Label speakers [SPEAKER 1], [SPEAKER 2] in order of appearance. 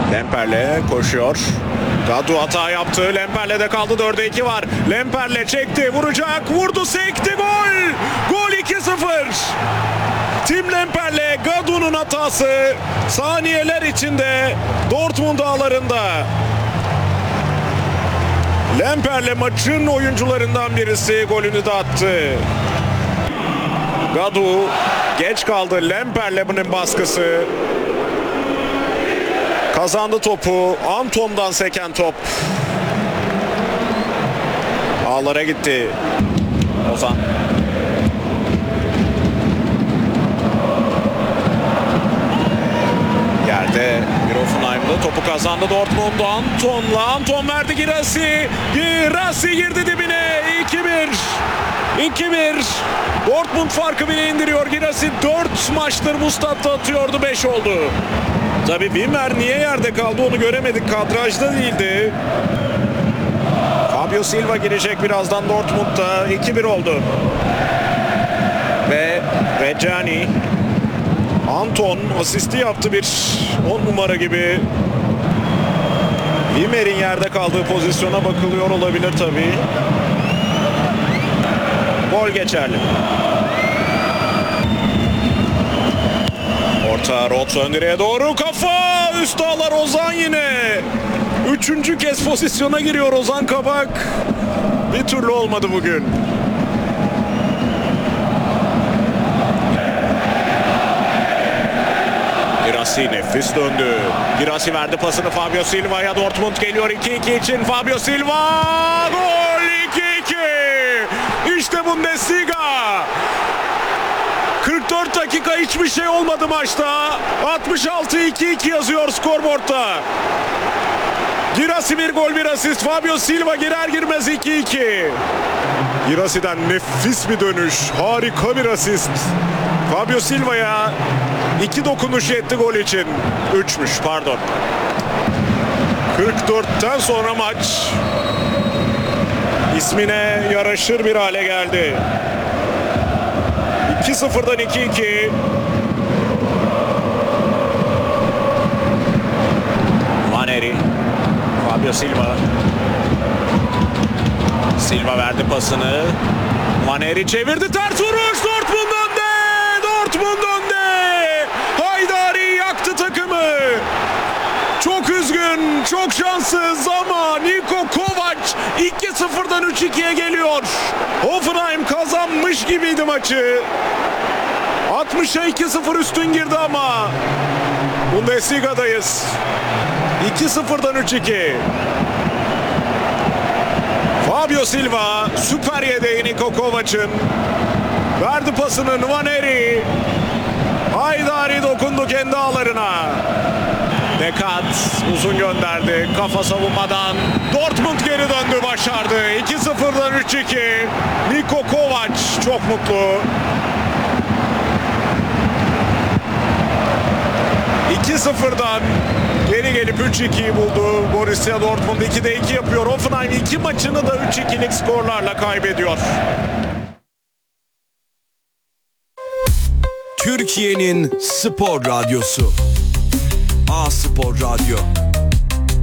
[SPEAKER 1] Lemperle koşuyor. Gadu hata yaptı. Lemperle de kaldı. 4'e 2 var. Lemperle çekti. Vuracak. Vurdu. Sekti. Gol. Gol 2-0. Tim Lemperle, Gadu'nun hatası saniyeler içinde Dortmund ağlarında. Lemperle maçın oyuncularından birisi, golünü de attı. Gadu geç kaldı. Lemperle'nin baskısı. Kazandı topu. Anton'dan seken top. Ağlara gitti. Ozan. Yerde Grofenheim'da topu kazandı Dortmund. Anton verdi Girassi. Girassi girdi dibine. 2-1. Dortmund farkı bile indiriyor. Girassi 4 maçtır bu statta atıyordu. 5 oldu. Tabii Wimmer niye yerde kaldı onu göremedik. Kadrajda değildi. Fabio Silva girecek birazdan Dortmund'da. 2-1 oldu. Ve Reggiani. Anton asisti yaptı, bir 10 numara gibi. Wimmer'in yerde kaldığı pozisyona bakılıyor olabilir tabii. Gol geçerli. Orta Roth ön direğe doğru, kafa üst ağlar Ozan yine. 3. kez pozisyona giriyor Ozan Kabak. Bir türlü olmadı bugün. Girassi nefis döndü. Girassi verdi pasını Fabio Silva'ya. Dortmund geliyor 2-2 için. Fabio Silva. Gol 2-2. İşte Bundesliga. 44 dakika hiçbir şey olmadı maçta. 66 2-2 yazıyor skorboardta. Girassi bir gol bir asist. Fabio Silva girer girmez 2-2. Girassi'den nefis bir dönüş. Harika bir asist. Fabio Silva'ya 2 dokunuş yetti gol için. 3'müş pardon. 44'ten sonra maç ismine yaraşır bir hale geldi. 2-0'dan 2-2. Vaneri. Fabio Silva. Silva verdi pasını. Vaneri çevirdi. Ters vuruş. Dortmund önde. Dortmund önde. Haydari yaktı takımı. Çok üzgün, çok şanssız ama Niko Kovac 2-0'dan 3-2'ye geliyor. Hoffenheim kazanmış gibiydi maçı. 60'a 2-0 üstün girdi ama Bundesliga'dayız. 2-0'dan 3-2. Fabio Silva süper yedeği Niko Kovac'ın. Verdi pasını Nwaneri. Haydari dokundu kendi ağlarına. Dekat uzun gönderdi. Kafa savunmadan. Dortmund geri döndü, başardı. 2-0'dan 3-2. Niko Kovac çok mutlu. 2-0'dan geri gelip 3-2'yi buldu. Borussia Dortmund 2'de 2 yapıyor. Hoffenheim 2 maçını da 3-2'lik skorlarla kaybediyor.
[SPEAKER 2] Türkiye'nin spor radyosu. A Spor Radyo.